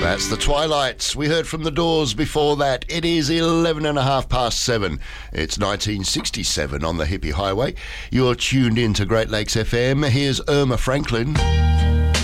That's the Twilights. We heard from the Doors before that. It is 7:11. It's 1967 on the Hippie Highway. You're tuned in to Great Lakes FM. Here's Irma Franklin.